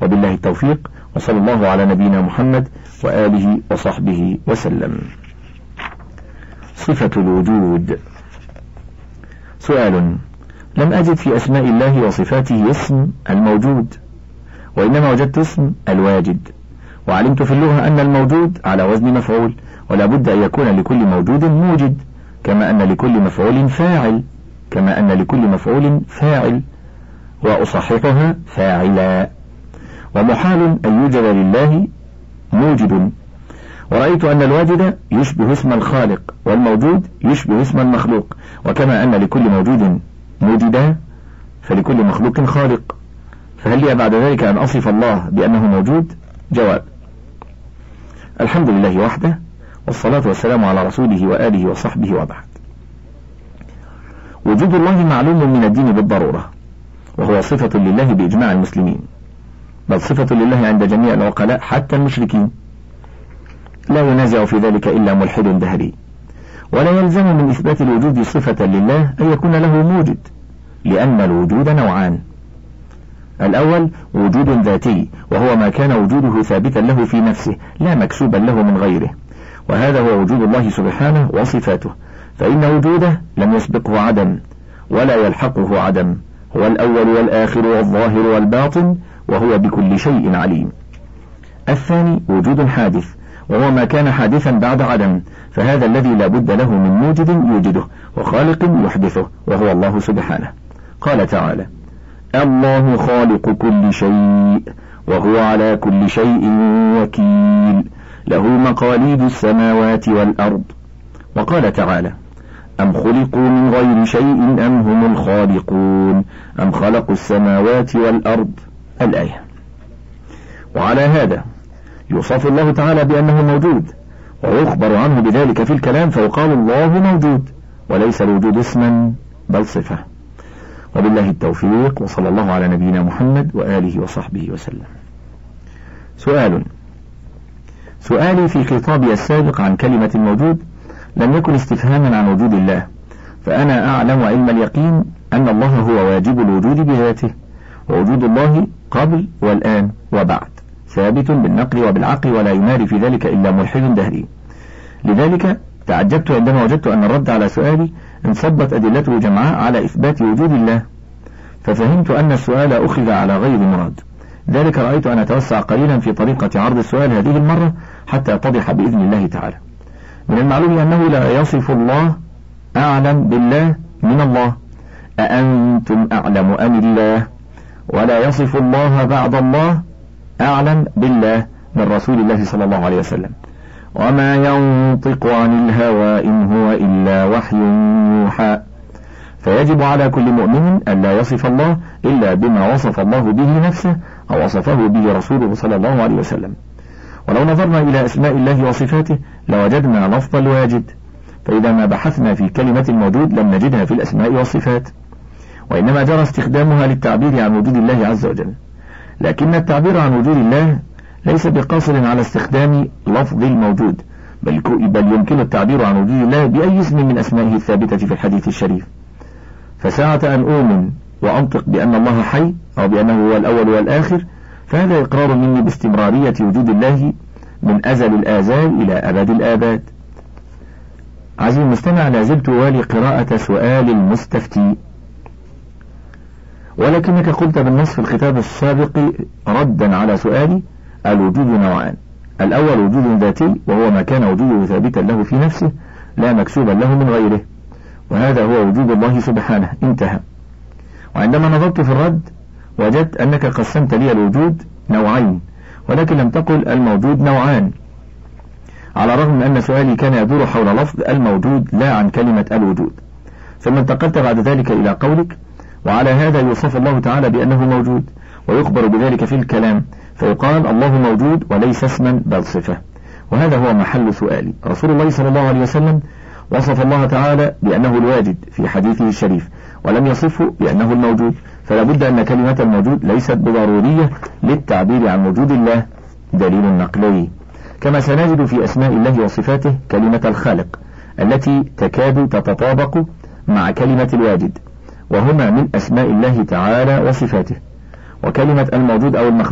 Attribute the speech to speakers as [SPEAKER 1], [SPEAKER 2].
[SPEAKER 1] وبالله التوفيق، وصلى الله على نبينا محمد وآله وصحبه وسلم. صفة الوجود. سؤال: لم أجد في أسماء الله وصفاته اسم الموجود، وإنما وجدت اسم الواجد، وعلمت في اللغة أن الموجود على وزن مفعول، ولا بد أن يكون لكل موجود موجد، كما أن لكل مفعول فاعل، وأصححها فاعلا. ومحال أن يوجد لله موجد. ورأيت أن الواجد يشبه اسم الخالق، والموجود يشبه اسم المخلوق، وكما أن لكل موجود موجدا فلكل مخلوق خالق، فهل لي بعد ذلك أن أصف الله بأنه موجود؟ جواب: الحمد لله وحده، والصلاة والسلام على رسوله وآله وصحبه، وبعد. وجود الله معلوم من الدين بالضرورة، وهو صفة لله بإجماع المسلمين، بل صفة لله عند جميع العقلاء حتى المشركين، لا ينازع في ذلك إلا ملحد دهري. ولا يلزم من إثبات الوجود صفة لله أن يكون له موجد، لأن الوجود نوعان: الأول وجود ذاتي، وهو ما كان وجوده ثابتا له في نفسه لا مكسوبا له من غيره، وهذا هو وجود الله سبحانه وصفاته، فإن وجوده لم يسبقه عدم ولا يلحقه عدم، هو الأول والآخر والظاهر والباطن، وهو بكل شيء عليم. الثاني وجود حادث، وهو ما كان حادثا بعد عدم، فهذا الذي لا بد له من موجد يوجده وخالق يحدثه، وهو الله سبحانه. قال تعالى: الله خالق كل شيء وهو على كل شيء وكيل، له مقاليد السماوات والأرض. وقال تعالى: أم خلقوا من غير شيء أم هم الخالقون أم خلقوا السماوات والأرض، الآية. وعلى هذا يوصف الله تعالى بأنه موجود، ويخبر عنه بذلك في الكلام، فيقال الله موجود، وليس الوجود اسما بل صفة. وبالله التوفيق، وصلى الله على نبينا محمد وآله وصحبه وسلم. سؤالي في خطابي السابق عن كلمة الموجود لم يكن استفهاما عن وجود الله، فأنا أعلم علم اليقين أن الله هو واجب الوجود بذاته، ووجود الله قبل والآن وبعد ثابت بالنقل وبالعقل، ولا يماري في ذلك إلا ملحد دهري. لذلك تعجبت عندما وجدت أن الرد على سؤالي انصبت أدلته جمعاء على إثبات وجود الله، ففهمت أن السؤال أخذ على غير مراد. ذلك رأيت أن أتوسع قليلا في طريقة عرض السؤال هذه المرة حتى يتضح بإذن الله تعالى. من المعلوم أنه لا يصف الله أعلم بالله من الله، أأنتم أعلم أم الله، ولا يصف الله بعد الله أعلم بالله من رسول الله صلى الله عليه وسلم، وما ينطق عن الهوى إن هو إلا وحي يوحى. فيجب على كل مؤمن أن لا يصف الله إلا بما وصف الله به نفسه أو وصفه به رسوله صلى الله عليه وسلم. ولو نظرنا إلى أسماء الله وصفاته لوجدنا لفظ الواجد، فإذا ما بحثنا في كلمة الموجود لم نجدها في الأسماء والصفات، وإنما جرى استخدامها للتعبير عن وجود الله عز وجل. لكن التعبير عن وجود الله ليس بقاصر على استخدام لفظ الموجود، بل يمكن التعبير عن وجود الله بأي اسم من أسمائه الثابتة في الحديث الشريف. فساعة أن أؤمن وأنطق بأن الله حي أو بأنه هو الأول والآخر، فهذا إقرار مني باستمرارية وجود الله من أزل الآزال إلى أبد الآباد. عزيزي المستمع، لازلت والي قراءة سؤال المستفتي، ولكنك قلت بالنص في الخطاب السابق ردا على سؤالي: الوجود نوعان، الأول وجود ذاتي، وهو ما كان وجوده ثابتا له في نفسه لا مكسوبا له من غيره، وهذا هو وجود الله سبحانه، انتهى. وعندما نظرت في الرد وجدت أنك قسمت لي الوجود نوعين، ولكن لم تقل الموجود نوعان، على الرغم من أن سؤالي كان يدور حول لفظ الموجود لا عن كلمة الوجود. ثم انتقلت بعد ذلك إلى قولك: وعلى هذا يوصف الله تعالى بأنه موجود، ويخبر بذلك في الكلام، فيقال الله موجود وليس اسما بل صفة. وهذا هو محل سؤالي. رسول الله صلى الله عليه وسلم وصف الله تعالى بأنه الواجد في حديثه الشريف، ولم يصفه بأنه الموجود، فلا بد أن كلمة الموجود ليست بضرورية للتعبير عن وجود الله، دليل نقلي. كما سنجد في أسماء الله وصفاته كلمة الخالق التي تكاد تتطابق مع كلمة الواجد، وهما من أسماء الله تعالى وصفاته. وكلمة الموجود أو المخلوق